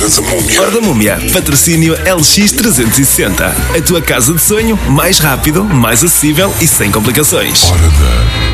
Hora da Múmia. Patrocínio LX360. A tua casa de sonho mais rápido, mais acessível e sem complicações. Hora da